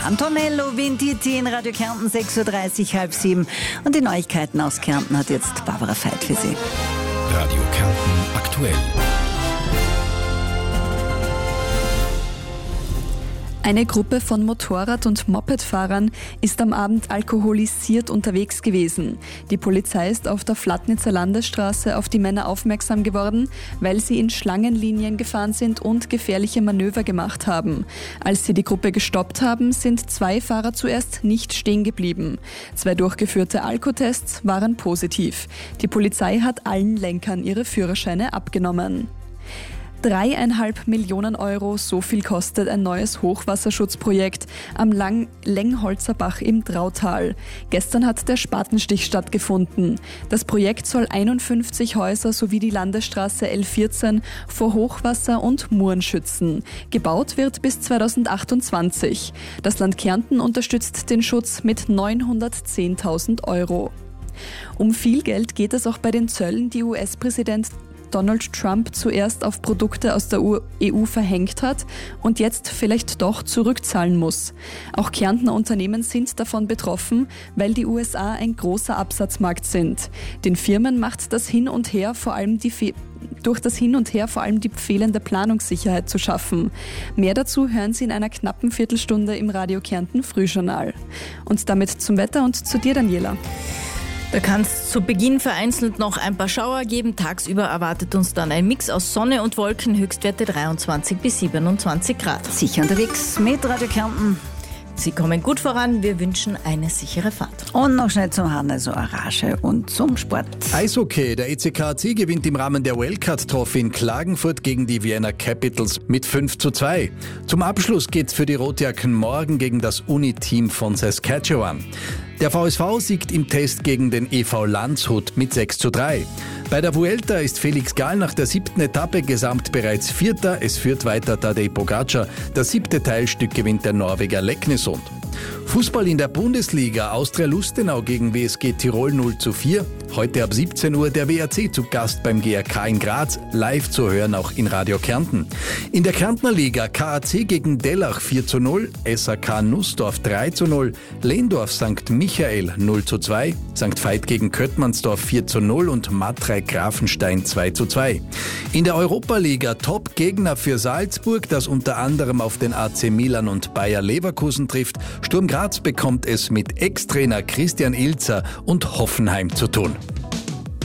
Antonello Venditti in Radio Kärnten, 6.30 Uhr, halb 7. Und die Neuigkeiten aus Kärnten hat jetzt Barbara Veit für Sie. Radio Kärnten aktuell. Eine Gruppe von Motorrad- und Mopedfahrern ist am Abend alkoholisiert unterwegs gewesen. Die Polizei ist auf der Flatnitzer Landesstraße auf die Männer aufmerksam geworden, weil sie in Schlangenlinien gefahren sind und gefährliche Manöver gemacht haben. Als sie die Gruppe gestoppt haben, sind 2 Fahrer zuerst nicht stehen geblieben. 2 durchgeführte Alkotests waren positiv. Die Polizei hat allen Lenkern ihre Führerscheine abgenommen. 3,5 Millionen Euro, so viel kostet ein neues Hochwasserschutzprojekt am Lengholzer Bach im Drautal. Gestern hat der Spatenstich stattgefunden. Das Projekt soll 51 Häuser sowie die Landesstraße L14 vor Hochwasser und Muren schützen. Gebaut wird bis 2028. Das Land Kärnten unterstützt den Schutz mit 910.000 Euro. Um viel Geld geht es auch bei den Zöllen, die US-Präsident Donald Trump zuerst auf Produkte aus der EU verhängt hat und jetzt vielleicht doch zurückzahlen muss. Auch Kärntner Unternehmen sind davon betroffen, weil die USA ein großer Absatzmarkt sind. Den Firmen macht das Hin und Her vor allem die fehlende Planungssicherheit zu schaffen. Mehr dazu hören Sie in einer knappen Viertelstunde im Radio Kärnten Frühjournal. Und damit zum Wetter und zu dir, Daniela. Da kann es zu Beginn vereinzelt noch ein paar Schauer geben. Tagsüber erwartet uns dann ein Mix aus Sonne und Wolken, Höchstwerte 23 bis 27 Grad. Sicher unterwegs mit Radio Kärnten. Sie kommen gut voran, wir wünschen eine sichere Fahrt. Und noch schnell zum Hannes Orage und zum Sport. Eishockey, der ECKAC gewinnt im Rahmen der Wildcard Trophy in Klagenfurt gegen die Vienna Capitals mit 5:2. Zum Abschluss geht's für die Rotjacken morgen gegen das Uni-Team von Saskatchewan. Der VSV siegt im Test gegen den EV Landshut mit 6:3. Bei der Vuelta ist Felix Gall nach der 7. Etappe gesamt bereits Vierter. Es führt weiter Tadej Pogačar. Das 7. Teilstück gewinnt der Norweger Leknesund. Fußball in der Bundesliga, Austria Lustenau gegen WSG Tirol 0:4. Heute ab 17 Uhr der WRC zu Gast beim GRK in Graz, live zu hören auch in Radio Kärnten. In der Kärntner Liga KAC gegen Dellach 4:0, SAK Nussdorf 3:0, Lehndorf St. Michael 0:2, St. Veit gegen Köttmannsdorf 4:0 und Matrei Grafenstein 2:2. In der Europa-Liga Top-Gegner für Salzburg, das unter anderem auf den AC Milan und Bayer Leverkusen trifft. Sturm Graz bekommt es mit Ex-Trainer Christian Ilzer und Hoffenheim zu tun.